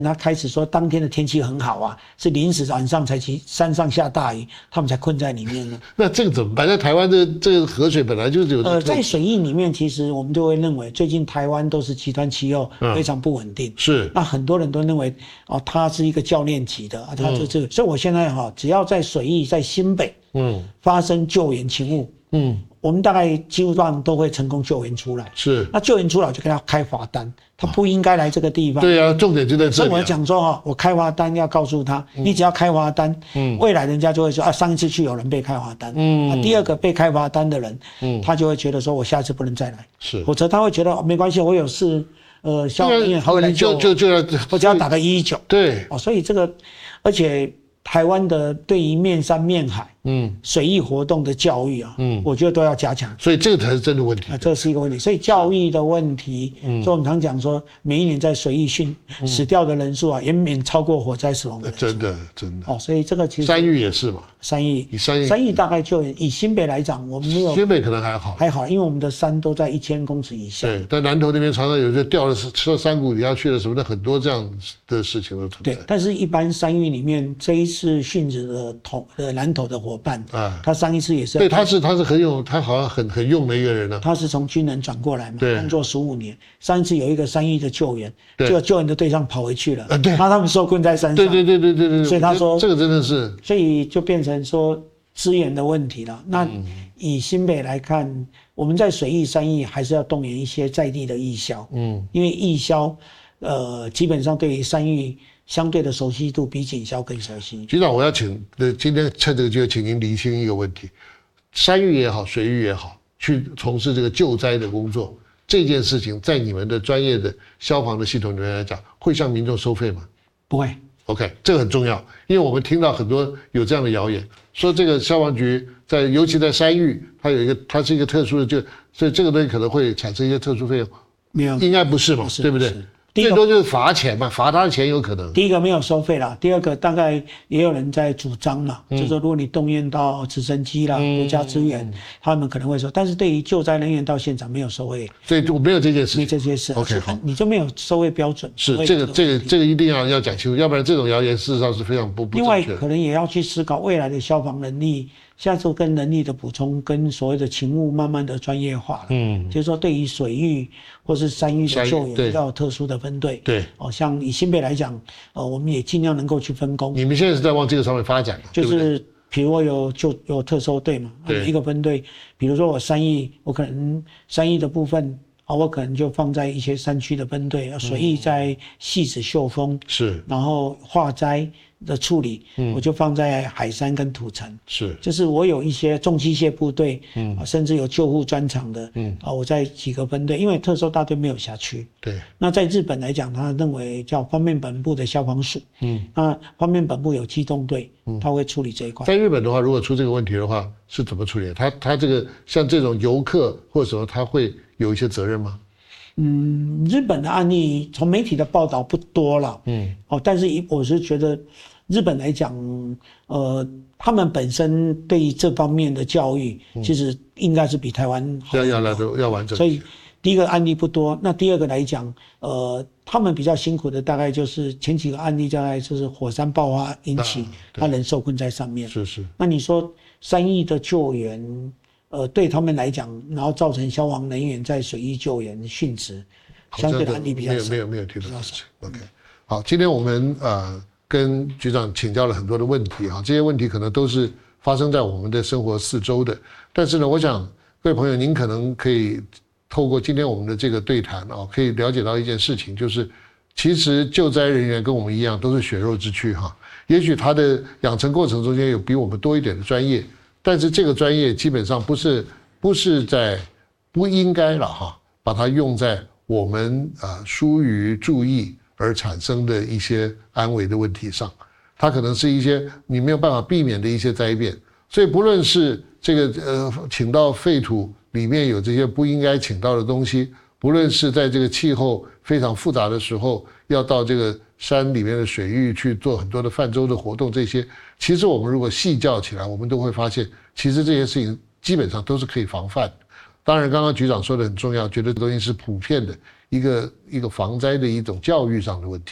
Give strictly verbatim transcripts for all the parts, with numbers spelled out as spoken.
他开始说当天的天气很好啊，是临时晚上才去山上下大雨，他们才困在里面呢。 那这个怎么办？在台湾的这个河水本来就是有呃，在水域里面，其实我们就会认为，最近台湾都是极端气候非常不稳定。嗯、 是。 那很多人都认为，哦，它是一个教练级的，啊，它就这个。嗯、所以我现在哈、哦，只要在水域在新北，嗯，发生救援勤务，嗯。我们大概基本上都会成功救援出来。是，那救援出来我就给他开罚单，他不应该来这个地方。 对啊，重点就在这里、啊。 所以我讲说哈，我开罚单要告诉他，嗯、你只要开罚单，嗯，未来人家就会说啊，上一次去有人被开罚单，嗯，啊，第二个被开罚单的人，嗯，他就会觉得说我下次不能再来，是，否则他会觉得、哦、没关系，我有事，呃，消防员还会来救我， 就就就要， 我只要打个一一九， 对， 哦，所以这个，而且台湾的对于面山面海。嗯，水域活动的教育啊，嗯，我觉得都要加强， 所以这个才是真的问题啊，这是一个问题。所以教育的问题，嗯，所以我们常讲说，每一年在水域殉、嗯、死掉的人数啊，远远超过火灾死亡的人数。 真的，真的。 哦，所以这个其实山域也是嘛， 山域， 以山域， 山域大概就以新北来讲，我们没有新北可能还好， 还好，因为我们的山都在一千公尺以下。 对，但南投那边常常有些掉了吃到山谷底下去了什么的，很多这样的事情都存在。 对，但是一般山域里面这一次殉职的同呃南投的伙伴啊。他上一次也是， 对，他是他是很有，他好像很很用的一个人呢、啊。 他是从军人转过来嘛，工作十五年。上一次有一个山域的救援，结果救援的对象跑回去了，对，他他们受困在山上。 对对对对对对。 所以他说这个真的是， 所以就变成说资源的问题了。那以新北来看，我们在水域、山域还是要动员一些在地的义消，嗯，因为义消，呃，基本上对于山域。相对的熟悉度比警消更熟悉。 局长，我要请，呃，今天趁这个机会，请您厘清一个问题：山域也好，水域也好，去从事这个救灾的工作，这件事情在你们的专业的消防的系统里面来讲，会向民众收费吗？ 不会。 OK， 这个很重要，因为我们听到很多有这样的谣言，说这个消防局在，尤其在山域，它有一个，它是一个特殊的，就所以这个东西可能会产生一些特殊费用。 没有， 应该不是嘛，对不对？最多就是罚钱嘛，罚他的钱有可能。 第一个没有收费啦，第二个大概也有人在主张啦，嗯、就是说如果你动员到直升机啦、嗯、国家资源，嗯、他们可能会收，但是对于救灾人员到现场没有收费， 所以我没有这件事， 没这件事。 OK， 好， 你就没有收费标准。 是这个这个这个一定要要讲清楚，要不然这种谣言事实上是非常不不正确的。 另外，可能也要去思考未来的消防能力。现在就跟能力的补充，跟所谓的勤务慢慢的专业化了。嗯，就是说对于水域或是山域的救援要有特殊的分队。对，哦，像以新北来讲，呃，我们也尽量能够去分工。 你们现在是在往这个上面发展， 就是比如我有就有特搜队嘛，对，一个分队，比如说我山域，我可能山域的部分。啊，我可能就放在一些山区的分队，水域在汐止秀峰是，然后化灾的处理，嗯，我就放在海山跟土城是，就是我有一些重机械部队，嗯，啊，甚至有救护专场的，嗯，啊，我在几个分队，因为特搜大队没有辖区，对，那在日本来讲，他认为叫方面本部的消防署，嗯，那方面本部有机动队，嗯，他会处理这一块。 在日本的话，如果出这个问题的话，是怎么处理？他他这个像这种游客或者什么，他会有一些责任吗？ 嗯，日本的案例从媒体的报道不多了，嗯，哦，但是我是觉得日本来讲，呃，他们本身对于这方面的教育，其实应该是比台湾好要要来的要完整。 所以第一个案例不多，那第二个来讲，呃，他们比较辛苦的大概就是前几个案例，大概就是火山爆发引起，他人受困在上面。是是。那你说山域的救援？呃，对他们来讲，然后造成消防人员在水域救援殉职，相对的案例比较少。 没有没有没有听到事情。OK， 好，今天我们呃跟局长请教了很多的问题哈，这些问题可能都是发生在我们的生活四周的，但是呢，我想各位朋友，您可能可以透过今天我们的这个对谈啊，可以了解到一件事情，就是其实救灾人员跟我们一样都是血肉之躯哈，也许他的养成过程中间有比我们多一点的专业。但是这个专业基本上不是不是在不应该了哈，把它用在我们啊疏于注意而产生的一些安危的问题上，它可能是一些你没有办法避免的一些灾变，所以不论是这个呃请到废土里面有这些不应该请到的东西，不论是在这个气候非常复杂的时候要到这个山里面的水域去做很多的泛舟的活动，这些其实我们如果细教起来，我们都会发现，其实这些事情基本上都是可以防范的。当然，刚刚局长说的很重要，觉得这东西是普遍的一个一个防灾的一种教育上的问题。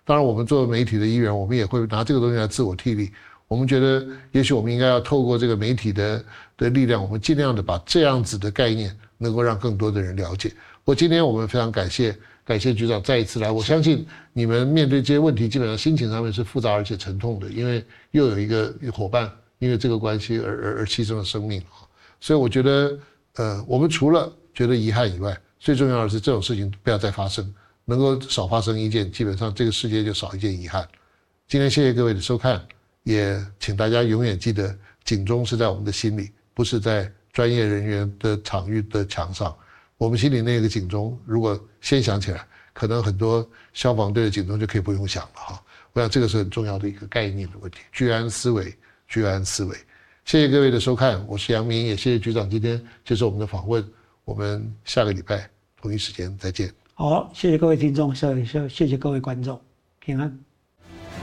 当然，我们作为媒体的一员，我们也会拿这个东西来自我替力。我们觉得，也许我们应该要透过这个媒体的的力量，我们尽量的把这样子的概念能够让更多的人了解。我今天我们非常感谢感谢局长再一次来，我相信你们面对这些问题，基本上心情上面是复杂而且沉痛的，因为又有一个伙伴因为这个关系而而而牺牲了生命。所以我觉得，呃，我们除了觉得遗憾以外，最重要的是这种事情不要再发生，能够少发生一件，基本上这个世界就少一件遗憾。今天谢谢各位的收看。也请大家永远记得，警钟是在我们的心里，不是在专业人员的场域的墙上。我们心里那个警钟，如果先响起来，可能很多消防队的警钟就可以不用响了哈。我想这个是很重要的一个概念的问题，居安思危，居安思危。谢谢各位的收看，我是杨明，也谢谢局长今天接受我们的访问。我们下个礼拜同一时间再见。 好，谢谢各位听众，谢谢谢谢各位观众，平安。